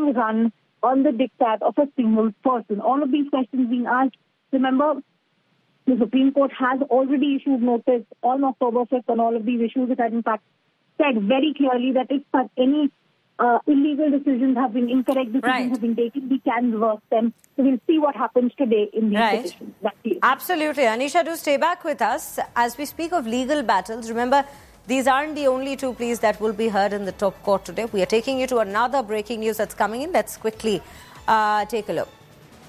to run on the diktat of a single person. All of these questions being asked. Remember, the Supreme Court has already issued notice on October 5th on all of these issues. It had in fact said very clearly that if any illegal decisions have been, incorrect decisions have been taken, we can reverse them. So we'll see what happens today in these petitions. Absolutely. Anisha, do stay back with us. As we speak of legal battles, remember, these aren't the only two pleas that will be heard in the top court today. We are taking you to another breaking news that's coming in. Let's quickly take a look.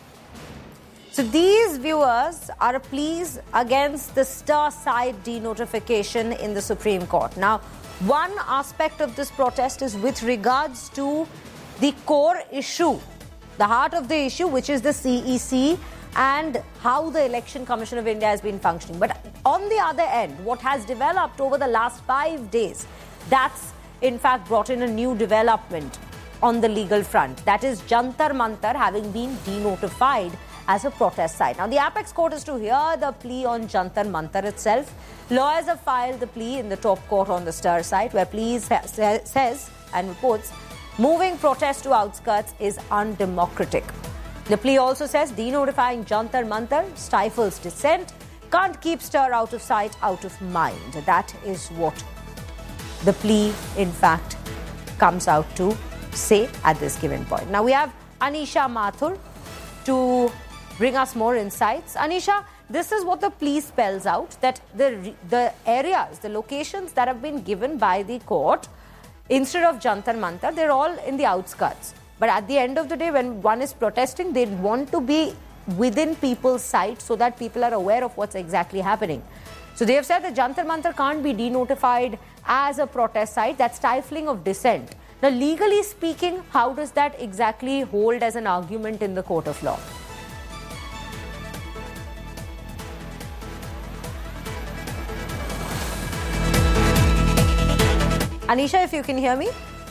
So these viewers are pleas against the stir site denotification in the Supreme Court. Now, one aspect of this protest is with regards to the core issue, the heart of the issue, which is the CEC and how the Election Commission of India has been functioning. But on the other end, what has developed over the last 5 days, that's in fact brought in a new development on the legal front. That is Jantar Mantar having been denotified as a protest site. Now, the apex court is to hear the plea on Jantar Mantar itself. Lawyers have filed the plea in the top court on the stir site, where plea says and reports moving protest to outskirts is undemocratic. The plea also says denotifying Jantar Mantar stifles dissent, can't keep stir out of sight, out of mind. That is what the plea, in fact, comes out to say at this given point. Now, we have Anisha Mathur to bring us more insights. Anisha, this is what the plea spells out, that the areas, the locations that have been given by the court, instead of Jantar Mantar, they're all in the outskirts. But at the end of the day, when one is protesting, they want to be within people's sight so that people are aware of what's exactly happening. So they have said that Jantar Mantar can't be denotified as a protest site. That's stifling of dissent. Now, legally speaking, how does that exactly hold as an argument in the court of law? Anisha, if you can hear me,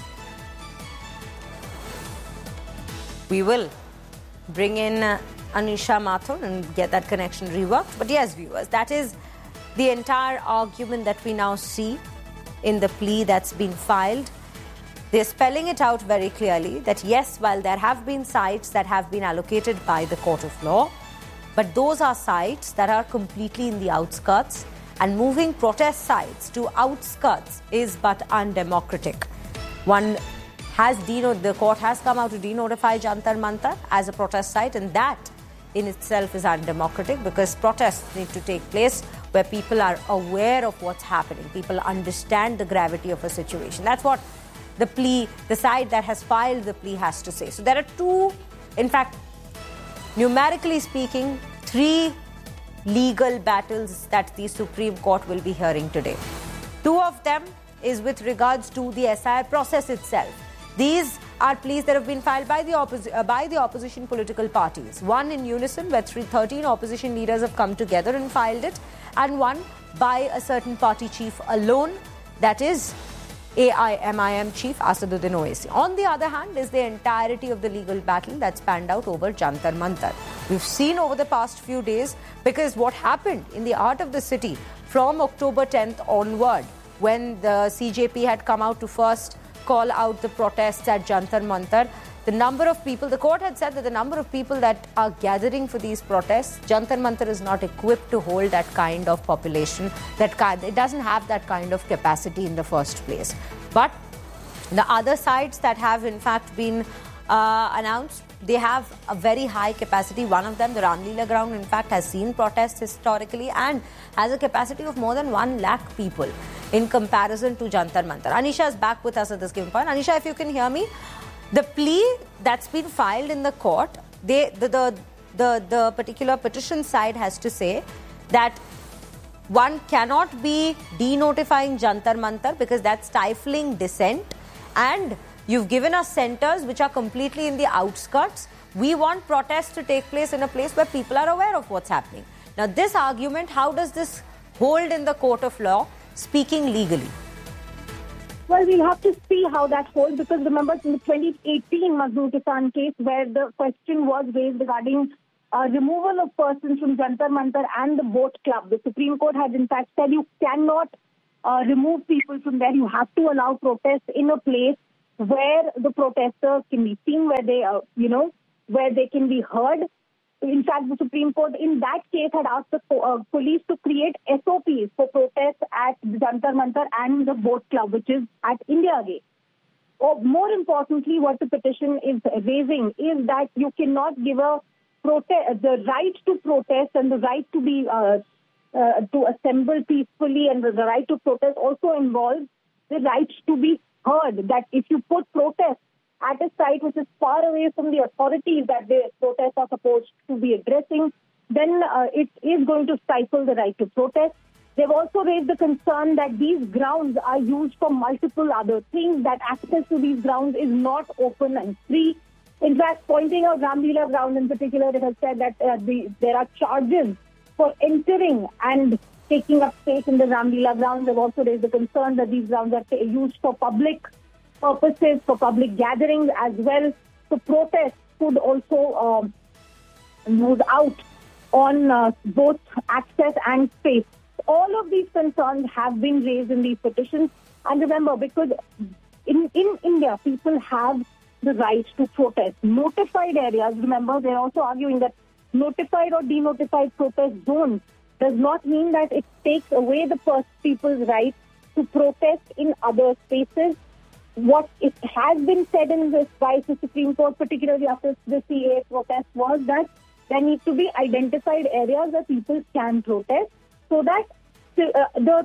we will bring in Anisha Mathur and get that connection reworked. But yes, viewers, that is the entire argument that we now see in the plea that's been filed. They're spelling it out very clearly that yes, while there have been sites that have been allocated by the court of law, but those are sites that are completely in the outskirts, and moving protest sites to outskirts is but undemocratic. The court has come out to denotify Jantar Mantar as a protest site, and that in itself is undemocratic because protests need to take place where people are aware of what's happening. People understand the gravity of a situation. That's what the plea, the side that has filed the plea has to say. So there are two, in fact, numerically speaking, 3 legal battles that the Supreme Court will be hearing today. 2 of them is with regards to the SIR process itself. These are pleas that have been filed by the opposition political parties. One in unison, where 13 opposition leaders have come together and filed it, and one by a certain party chief alone, that is AIMIM chief Asaduddin Owaisi. On the other hand is the entirety of the legal battle that's panned out over Jantar Mantar. We've seen over the past few days, because what happened in the heart of the city from October 10th onward, when the CJP had come out to first call out the protests at Jantar Mantar, the court had said that the number of people that are gathering for these protests, Jantar Mantar is not equipped to hold that kind of population. It doesn't have that kind of capacity in the first place. But the other sites that have in fact been announced, they have a very high capacity. One of them, the Ramlila ground, in fact, has seen protests historically and has a capacity of more than 1 lakh people in comparison to Jantar Mantar. Anisha is back with us at this given point. Anisha, if you can hear me, the plea that's been filed in the court, the particular petition side has to say that one cannot be denotifying Jantar Mantar because that's stifling dissent, and you've given us centers which are completely in the outskirts. We want protests to take place in a place where people are aware of what's happening. Now, this argument, how does this hold in the court of law, speaking legally? Well, we'll have to see how that holds, because remember in the 2018 Mazdoor Kisan case, where the question was raised regarding removal of persons from Jantar Mantar and the boat club, the Supreme Court had in fact said you cannot remove people from there. You have to allow protests in a place where the protesters can be seen, where they, where they can be heard. In fact, the Supreme Court in that case had asked the police to create SOPs for protests at the Jantar Mantar and the Boat Club, which is at India Gate. Or more importantly, what the petition is raising is that you cannot give the right to protest and the right to be to assemble peacefully, and the right to protest also involves the right to be heard. That if you put protests at a site which is far away from the authorities that the protests are supposed to be addressing, then it is going to stifle the right to protest. They've also raised the concern that these grounds are used for multiple other things, that access to these grounds is not open and free. In fact, pointing out Ramlila ground in particular, it has said that there are charges for entering and taking up space in the Ramlila grounds. They've also raised the concern that these grounds are used for public purposes, for public gatherings as well. So protests could also lose out on both access and space. All of these concerns have been raised in these petitions. And remember, because in India, people have the right to protest. Notified areas, remember, they're also arguing that notified or denotified protest zones does not mean that it takes away the people's right to protest in other spaces. What it has been said in this by the Supreme Court, particularly after the CAA protest, was that there need to be identified areas where people can protest so that the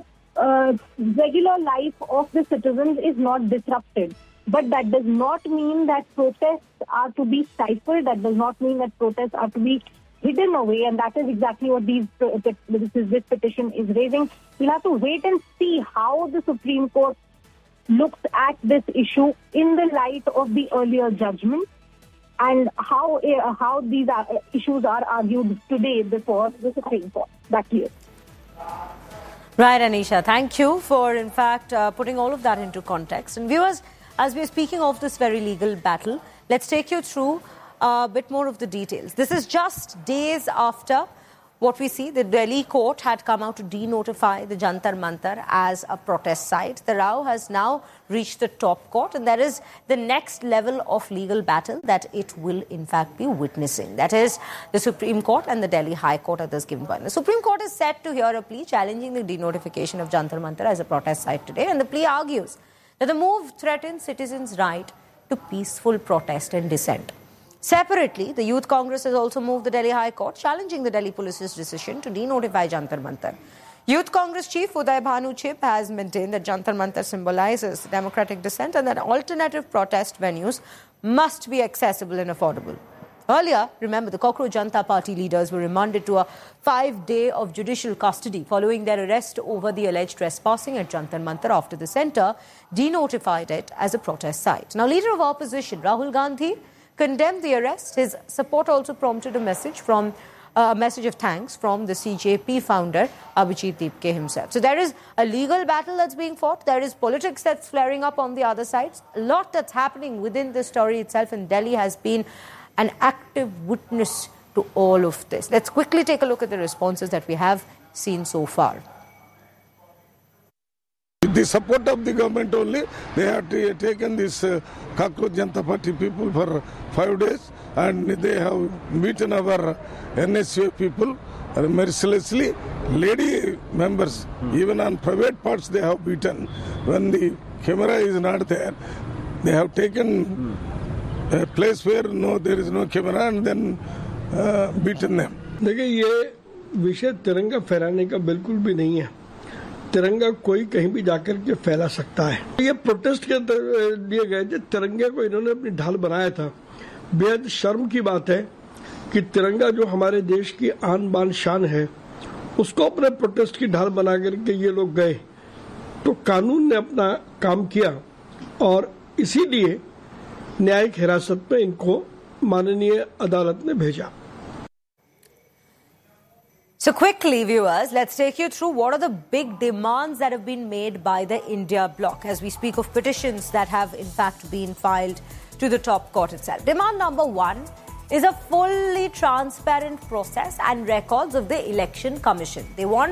regular life of the citizens is not disrupted. But that does not mean that protests are to be stifled. That does not mean that protests are to be hidden away. And that is exactly what this petition is raising. We'll have to wait and see how the Supreme Court looks at this issue in the light of the earlier judgment, and how these issues are argued today before the Supreme Court. Back to you. Right, Anisha. Thank you for, in fact, putting all of that into context. And viewers, as we're speaking of this very legal battle, let's take you through a bit more of the details. This is just days after what we see. The Delhi court had come out to denotify the Jantar Mantar as a protest site. The row has now reached the top court, and that is the next level of legal battle that it will in fact be witnessing. That is the Supreme Court and the Delhi High Court at this given point. The Supreme Court is set to hear a plea challenging the denotification of Jantar Mantar as a protest site today, and the plea argues that the move threatens citizens' right to peaceful protest and dissent. Separately, the Youth Congress has also moved the Delhi High Court, challenging the Delhi Police's decision to denotify Jantar Mantar. Youth Congress Chief Uday Bhanu Chip has maintained that Jantar Mantar symbolizes democratic dissent and that alternative protest venues must be accessible and affordable. Earlier, remember, the Cockroach Janata Party leaders were remanded to a 5-day of judicial custody following their arrest over the alleged trespassing at Jantar Mantar after the centre denotified it as a protest site. Now, Leader of Opposition Rahul Gandhi condemned the arrest. His support also prompted a message of thanks from the CJP founder Abhijit Deepke himself. So there is a legal battle that's being fought. There is politics that's flaring up on the other sides. A lot that's happening within the story itself, and Delhi has been an active witness to all of this. Let's quickly take a look at the responses that we have seen so far. With the support of the government only, they have taken this Cockroach Janata Party people for 5 days, and they have beaten our NSU people mercilessly. Lady members, even on private parts, they have beaten. When the camera is not there, they have taken a place where there is no camera and then beaten them. देखिए, ये विषय तिरंगा फहराने का बिल्कुल भी नहीं है. तिरंगा कोई कहीं भी जाकर के फैला सकता है. ये प्रोटेस्ट के लिए गए थे, तिरंगे को इन्होंने अपनी ढाल बनाया था. बेहद शर्म की बात है कि तिरंगा जो हमारे देश की आन बान शान है, उसको अपने प्रोटेस्ट की ढाल बना करके ये लोग गए. तो कानून ने अपना काम किया और इसीलिए न्यायिक हिरासत में इनको माननीय अदालत ने भेजा. So quickly, viewers, let's take you through what are the big demands that have been made by the India bloc as we speak of petitions that have in fact been filed to the top court itself. Demand number 1 is a fully transparent process and records of the Election Commission. They want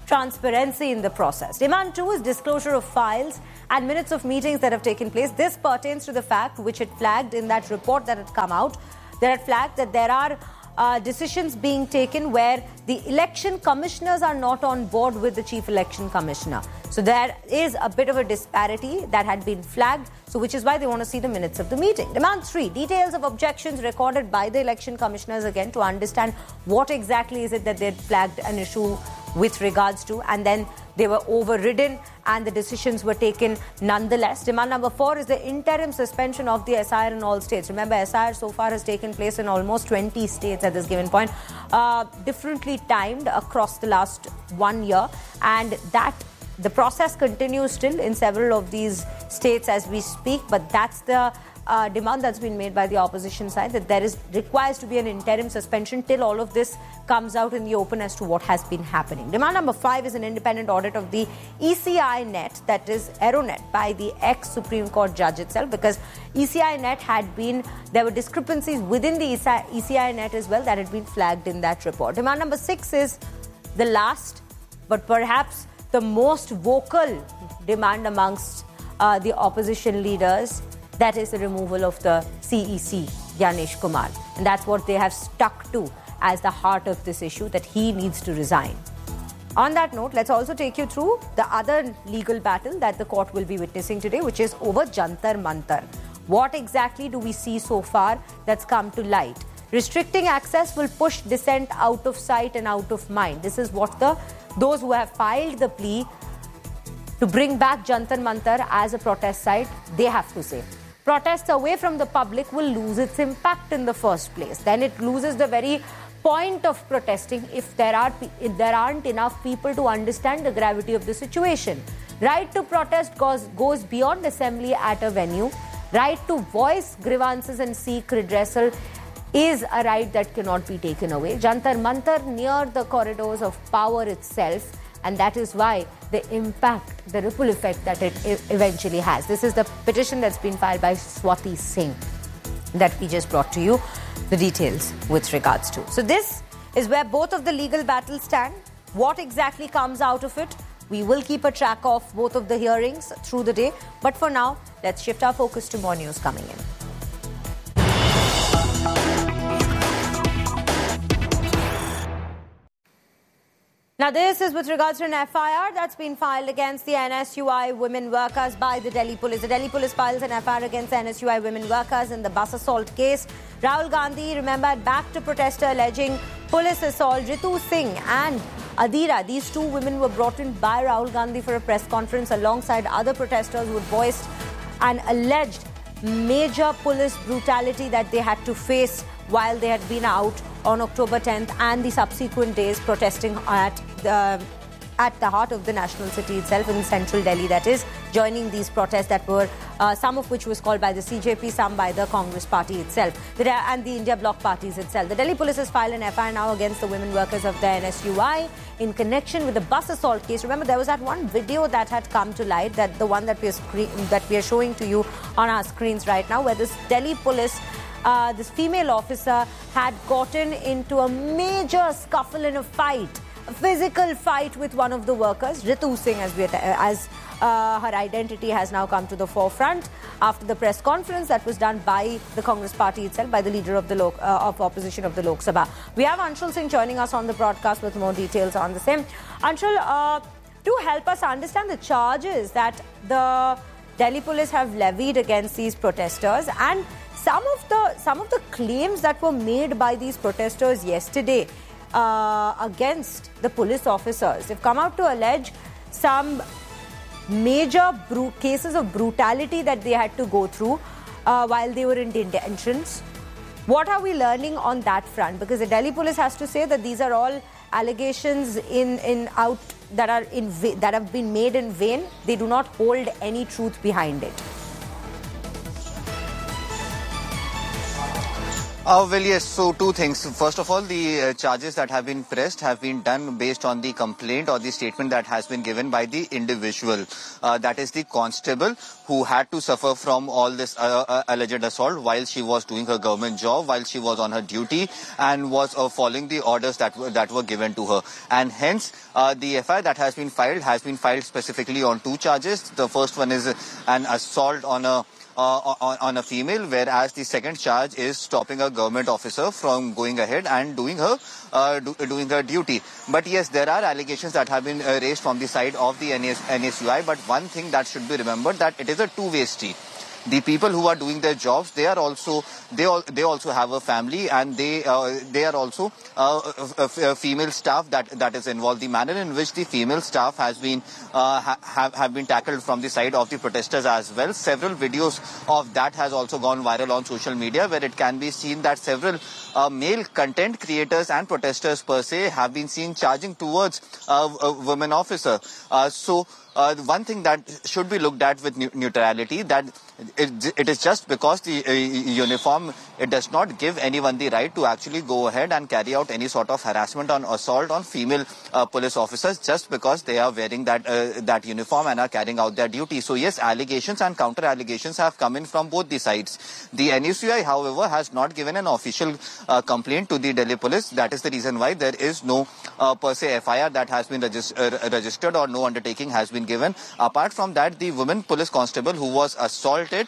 transparency in the process. Demand 2 is disclosure of files and minutes of meetings that have taken place. This pertains to the fact which it flagged in that report that had come out. That had flagged that there are decisions being taken where the election commissioners are not on board with the chief election commissioner. So there is a bit of a disparity that had been flagged, so which is why they want to see the minutes of the meeting. Demand 3, details of objections recorded by the election commissioners again to understand what exactly is it that they had flagged an issue with regards to, and then they were overridden and the decisions were taken nonetheless. Demand number 4 is the interim suspension of the SIR in all states. Remember, SIR so far has taken place in almost 20 states at this given point, differently timed across the last 1 year, and that the process continues still in several of these states as we speak, but that's the demand that's been made by the opposition side, that there requires to be an interim suspension till all of this comes out in the open as to what has been happening. Demand number 5 is an independent audit of the ECI net, that is Aeronet, by the ex-Supreme Court judge itself, because ECI net there were discrepancies within the ECI net as well that had been flagged in that report. Demand number 6 is the last, but perhaps the most vocal demand amongst the opposition leaders, that is the removal of the CEC, Gyanesh Kumar. And that's what they have stuck to as the heart of this issue, that he needs to resign. On that note, let's also take you through the other legal battle that the court will be witnessing today, which is over Jantar Mantar. What exactly do we see so far that's come to light? Restricting access will push dissent out of sight and out of mind. This is what those who have filed the plea to bring back Jantar Mantar as a protest site, they have to say. Protests away from the public will lose its impact in the first place. Then it loses the very point of protesting if there aren't enough people to understand the gravity of the situation. Right to protest goes beyond assembly at a venue. Right to voice grievances and seek redressal is a right that cannot be taken away. Jantar Mantar near the corridors of power itself, and that is why the impact, the ripple effect that it eventually has. This is the petition that's been filed by Swati Singh that we just brought to you the details with regards to. So this is where both of the legal battles stand. What exactly comes out of it? We will keep a track of both of the hearings through the day. But for now, let's shift our focus to more news coming in. Now, this is with regards to an FIR that's been filed against the NSUI women workers by the Delhi Police. The Delhi Police files an FIR against the NSUI women workers in the bus assault case. Rahul Gandhi, remember, backed a protester alleging police assault. Ritu Singh and Adira, these two women were brought in by Rahul Gandhi for a press conference alongside other protesters who had voiced an alleged major police brutality that they had to face while they had been out on October 10th and the subsequent days protesting at the heart of the national city itself in central Delhi, that is, joining these protests that were, some of which was called by the CJP, some by the Congress party itself, and the India Bloc parties itself. The Delhi Police has filed an FIR now against the women workers of the NSUI in connection with the bus assault case. Remember, there was that one video that had come to light, that the one that we are showing to you on our screens right now, where this Delhi Police, this female officer had gotten into a major scuffle and a physical fight with one of the workers, Ritu Singh, as her identity has now come to the forefront after the press conference that was done by the Congress party itself, by the leader of the opposition of the Lok Sabha. We have Anshul Singh joining us on the broadcast with more details on the same. Anshul, to help us understand the charges that the Delhi Police have levied against these protesters and some of the claims that were made by these protesters yesterday against the police officers. They've come out to allege some major cases of brutality that they had to go through while they were in detentions. What are we learning on that front? Because the Delhi Police has to say that these are all allegations that have been made in vain. They do not hold any truth behind it. Well, yes. So two things. First of all, the charges that have been pressed have been done based on the complaint or the statement that has been given by the individual. That is the constable who had to suffer from all this alleged assault while she was doing her government job, while she was on her duty and was following the orders that were given to her. And hence, the FIR that has been filed specifically on two charges. The first one is an assault on a female, whereas the second charge is stopping a government officer from going ahead and doing her duty. But yes, there are allegations that have been raised from the side of the NSUI. But one thing that should be remembered, that it is a two-way street. The people who are doing their jobs, they also have a family, and they are also a female staff that is involved. The manner in which the female staff has been have been tackled from the side of the protesters as well. Several videos of that has also gone viral on social media, where it can be seen that several male content creators and protesters per se have been seen charging towards a women officer. One thing that should be looked at with neutrality, that it is just because the uniform, it does not give anyone the right to actually go ahead and carry out any sort of harassment or assault on female police officers just because they are wearing that uniform and are carrying out their duty. So yes, allegations and counter allegations have come in from both the sides. The NSUI, however, has not given an official complaint to the Delhi police. That is the reason why there is no per se FIR that has been registered, or no undertaking has been given. Apart from that, the woman police constable who was assaulted,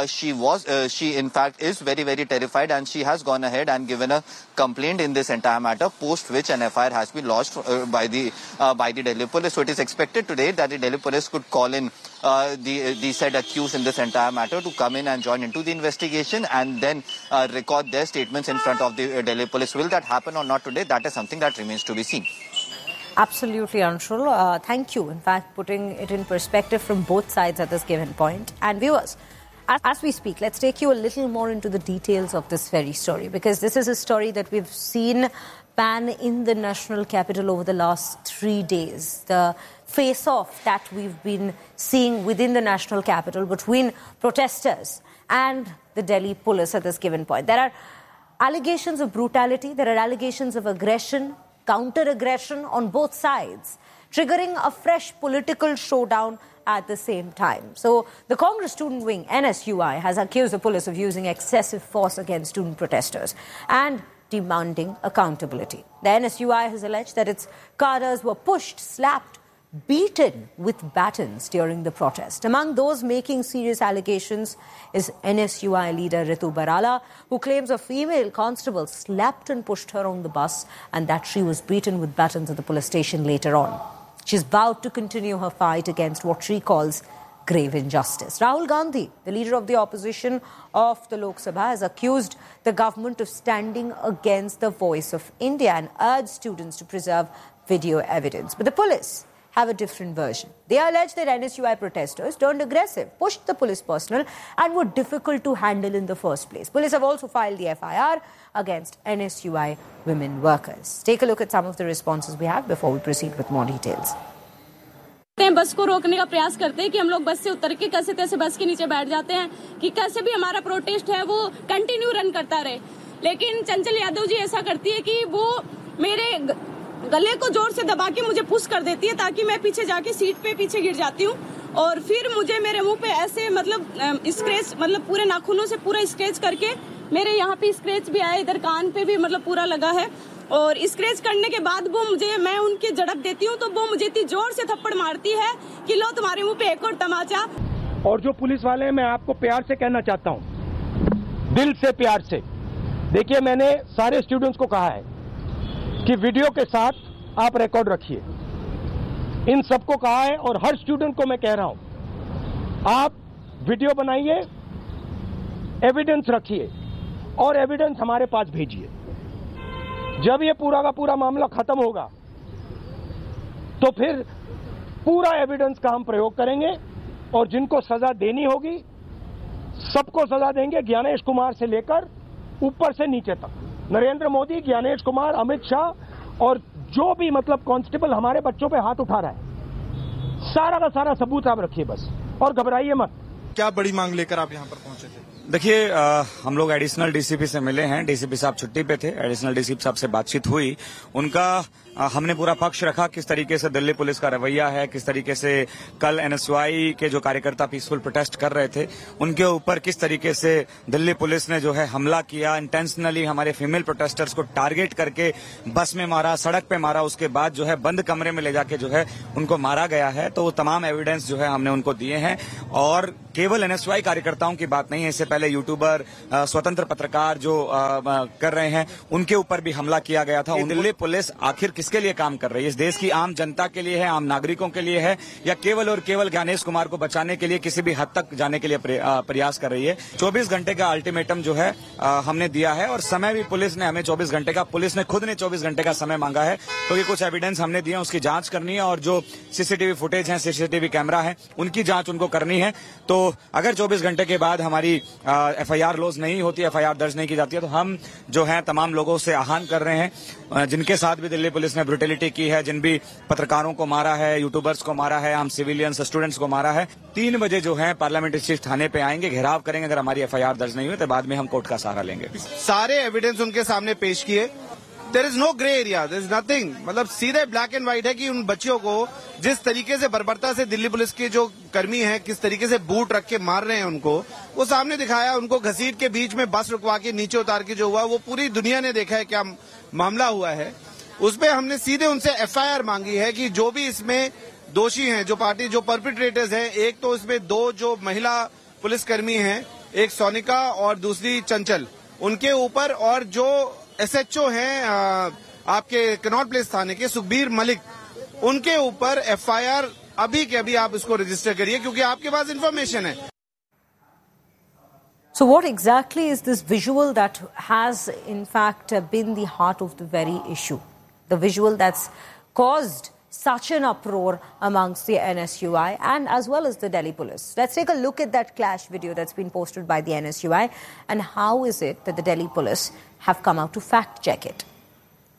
she in fact is very, very terrified, and she has gone ahead and given a complaint in this entire matter, post which an FIR has been lodged by the Delhi police. So it is expected today that the Delhi police could call in the said accused in this entire matter to come in and join into the investigation, and then record their statements in front of the Delhi police. Will that happen or not today? That is something that remains to be seen. Absolutely, Anshul. Thank you, in fact, putting it in perspective from both sides at this given point. And viewers, as we speak, let's take you a little more into the details of this very story, because this is a story that we've seen pan in the national capital over the last 3 days. The face-off that we've been seeing within the national capital between protesters and the Delhi police at this given point. There are allegations of brutality, there are allegations of aggression, counter-aggression on both sides, triggering a fresh political showdown at the same time. So the Congress student wing, NSUI, has accused the police of using excessive force against student protesters and demanding accountability. The NSUI has alleged that its cadres were pushed, slapped, beaten with batons during the protest. Among those making serious allegations is NSUI leader Ritu Barala, who claims a female constable slapped and pushed her on the bus and that she was beaten with batons at the police station later on. She's vowed to continue her fight against what she calls grave injustice. Rahul Gandhi, the leader of the opposition of the Lok Sabha, has accused the government of standing against the voice of India and urged students to preserve video evidence. But the police have a different version. They allege that NSUI protesters turned aggressive, pushed the police personnel and were difficult to handle in the first place. Police have also filed the FIR against NSUI women workers. Take a look at some of the responses we have before we proceed with more details. बस को रोकने का प्रयास करते हैं कि हम लोग बस से उतर के कैसे तैसे बस के नीचे बैठ जाते हैं कि कैसे भी हमारा प्रोटेस्ट है वो कंटिन्यू रन करता रहे। लेकिन चंचल यादव जी ऐसा करती है कि वो मेरे गले को जोर से दबा के मुझे पुश कर देती है ताकि मैं पीछे जाके सीट पे पीछे गिर जाती हूँ, और फिर मुझे मेरे मुंह पे ऐसे स्क्रैच पूरे नाखूनों से पूरा स्क्रैच करके मेरे यहाँ पे स्क्रैच भी आया, इधर कान पे भी पूरा लगा है, और स्क्रैच करने के बाद मैं उनकी झड़प देती हूँ तो वो मुझे इतनी जोर से थप्पड़ मारती है कि लो तुम्हारे मुंह पे एक और तमाचा। और जो पुलिस वाले हैं, मैं आपको प्यार से कहना चाहता हूँ, दिल से प्यार से, देखिए मैंने सारे स्टूडेंट्स को कहा है कि वीडियो के साथ आप रिकॉर्ड रखिए, इन सबको कहा है और हर स्टूडेंट को मैं कह रहा हूं, आप वीडियो बनाइए, एविडेंस रखिए और एविडेंस हमारे पास भेजिए। जब ये पूरा का पूरा मामला खत्म होगा तो फिर पूरा एविडेंस का हम प्रयोग करेंगे और जिनको सजा देनी होगी सबको सजा देंगे, ज्ञानेश कुमार से लेकर ऊपर से नीचे तक। नरेंद्र मोदी, ज्ञानेश कुमार, अमित शाह और जो भी कांस्टेबल हमारे बच्चों पे हाथ उठा रहा है, सारा का सारा सबूत आप रखिए बस, और घबराइए मत। क्या बड़ी मांग लेकर आप यहाँ पर पहुंचे थे? देखिए, हम लोग एडिशनल डीसीपी से मिले हैं। डीसीपी साहब छुट्टी पे थे। एडिशनल डीसीपी साहब से बातचीत हुई। उनका हमने पूरा पक्ष रखा, किस तरीके से दिल्ली पुलिस का रवैया है, किस तरीके से कल एनएसयूआई के जो कार्यकर्ता पीसफुल प्रोटेस्ट कर रहे थे उनके ऊपर किस तरीके से दिल्ली पुलिस ने जो है हमला किया, इंटेंशनली हमारे फीमेल प्रोटेस्टर्स को टारगेट करके बस में मारा, सड़क पे मारा, उसके बाद जो है बंद कमरे में ले जाके जो है उनको मारा गया है। तो वो तमाम एविडेंस जो है हमने उनको दिए हैं। और केवल एनएसयूआई कार्यकर्ताओं की बात नहीं है, इससे पहले यूट्यूबर, स्वतंत्र पत्रकार जो कर रहे हैं उनके ऊपर भी हमला किया गया था। दिल्ली पुलिस आखिर किसके लिए काम कर रही है? इस देश की आम जनता के लिए है, आम नागरिकों के लिए है, या केवल और केवल ज्ञानेश कुमार को बचाने के लिए किसी भी हद तक जाने के लिए प्रयास कर रही है? 24 घंटे का अल्टीमेटम जो है हमने दिया है और समय भी पुलिस ने हमें 24 घंटे का, पुलिस ने खुद ने 24 घंटे का समय मांगा है, क्योंकि कुछ एविडेंस हमने दिए, उसकी जांच करनी है और जो सीसीटीवी फुटेज है, सीसीटीवी कैमरा है, उनकी जांच उनको करनी है। तो अगर 24 घंटे के बाद हमारी एफआईआर लॉज नहीं होती, एफआईआर दर्ज नहीं की जाती है, तो हम जो है तमाम लोगों से आह्वान कर रहे हैं जिनके साथ भी दिल्ली पुलिस ने ब्रुटलिटी की है, जिन भी पत्रकारों को मारा है, यूट्यूबर्स को मारा है, आम सिविलियंस, स्टूडेंट्स को मारा है, 3 बजे जो है पार्लियामेंट स्ट्रीट थाने पे आएंगे, घेराव करेंगे। अगर हमारी एफआईआर दर्ज नहीं हुई तो बाद में हम कोर्ट का सहारा लेंगे। सारे एविडेंस उनके सामने पेश किए। There is no grey area, there is nothing, मतलब सीधे ब्लैक एंड व्हाइट है कि उन बच्चियों को जिस तरीके से बर्बरता से दिल्ली पुलिस के जो कर्मी हैं किस तरीके से बूट रख के मार रहे हैं उनको, वो सामने दिखाया। उनको घसीट के बीच में बस रुकवा के नीचे उतार के जो हुआ वो पूरी दुनिया ने देखा है क्या मामला हुआ है। उसपे हमने सीधे उनसे एफआईआर मांगी है कि जो भी इसमें दोषी हैं, जो पार्टी जो परपिट्रेटर्स हैं, एक तो इसमें 2 जो महिला पुलिसकर्मी हैं, एक सोनिका और दूसरी चंचल, उनके ऊपर, और जो एसएचओ हैं आपके कनॉट प्लेस थाने के सुखबीर मलिक, उनके ऊपर एफआईआर अभी के अभी आप इसको रजिस्टर करिए क्योंकि आपके पास इंफॉर्मेशन है। So what exactly is this visual that has in fact been the heart of the very issue? The visual that's caused such an uproar amongst the NSUI and as well as the Delhi police. Let's take a look at that clash video that's been posted by the NSUI and how is it that the Delhi police have come out to fact check it.